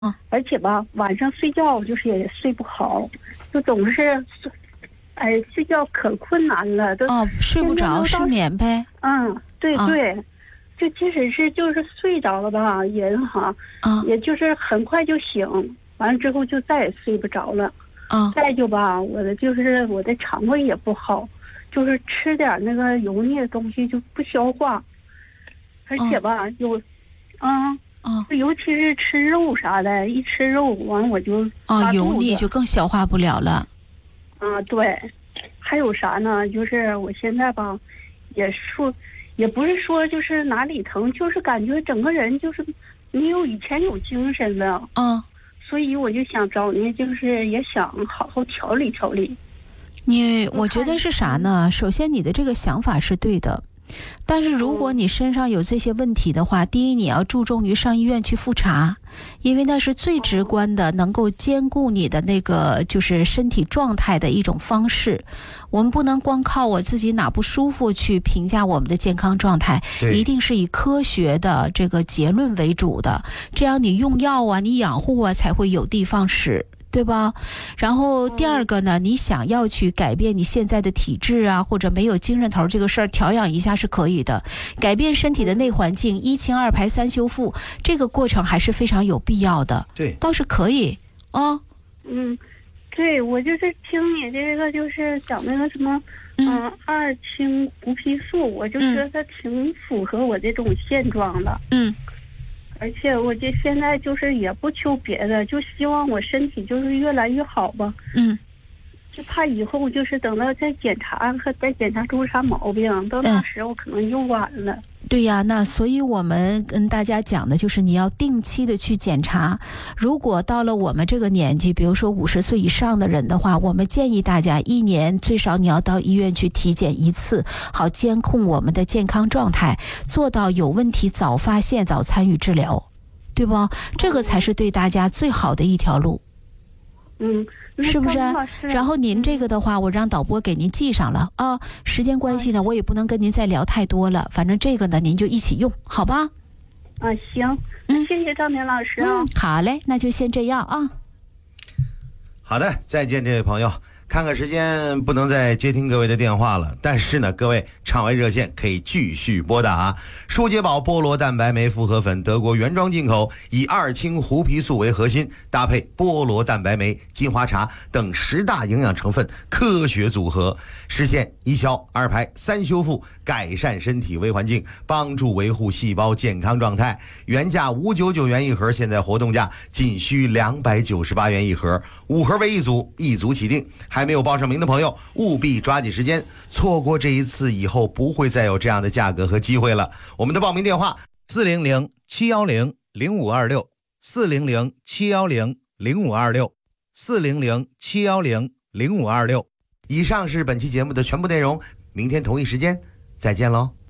啊而且吧，晚上睡觉就是也睡不好，就总是，睡觉可困难了，都睡不着，失眠呗。 对对，就即使是就是睡着了吧，人哈，也就是很快就醒，完了之后就再也睡不着了。再就吧，我的肠胃也不好，就是吃点那个油腻的东西就不消化，而且吧尤其是吃肉啥的，一吃肉完我就油腻就更消化不了了。 对，还有啥呢？就是我现在吧，也不是说就是哪里疼，就是感觉整个人就是没有以前有精神了。所以我就想找你，就是也想好好调理调理。 我觉得是啥呢？首先你的这个想法是对的。但是如果你身上有这些问题的话，第一你要注重于上医院去复查，因为那是最直观的能够兼顾你的那个就是身体状态的一种方式。我们不能光靠我自己哪不舒服去评价我们的健康状态，一定是以科学的这个结论为主的，这样你用药啊，你养护啊才会有的放矢，对吧？然后第二个呢，你想要去改变你现在的体质啊，或者没有精神头这个事儿，调养一下是可以的。改变身体的内环境，一清二排三修复，这个过程还是非常有必要的。 对， 倒是可以对，我就是听你这个就是讲那个什么二氢胡皮素，我就觉得它挺符合我这种现状的。而且我这现在就是也不求别的，就希望我身体就是越来越好吧。就怕以后就是等到再检查出啥毛病，到那时候可能又晚了。 对呀，那所以我们跟大家讲的就是你要定期的去检查。如果到了我们这个年纪，比如说50岁以上的人的话，我们建议大家1年最少你要到医院去体检1次，好监控我们的健康状态，做到有问题早发现早参与治疗，对不？这个才是对大家最好的一条路。是不是？然后您这个的话，我让导播给您记上了啊。时间关系呢，我也不能跟您再聊太多了。反正这个呢，您就一起用，好吧？ 行，谢谢张明老师啊。 好嘞，那就先这样啊。 好的，再见，这位朋友。看看时间，不能再接听各位的电话了，但是呢，各位场外热线可以继续拨打。舒洁宝菠萝蛋白酶复合粉，德国原装进口，以二氢胡皮素为核心，搭配菠萝蛋白酶、金花茶等10大营养成分，科学组合，实现1消2排3修复，改善身体微环境，帮助维护细胞健康状态。原价599元一盒，现在活动价仅需298元一盒，5盒为一组，一组起订。还没有报上名的朋友，务必抓紧时间，错过这一次以后不会再有这样的价格和机会了。我们的报名电话400-710-0526 400-710-0526 400-710-0526。以上是本期节目的全部内容，明天同一时间再见喽。